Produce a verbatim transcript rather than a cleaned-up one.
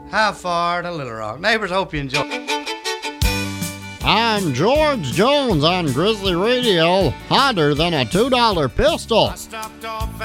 How far to Little Rock? Neighbors, hope you enjoy. I'm George Jones on Grizzly Radio, hotter than a two dollar pistol. I stopped off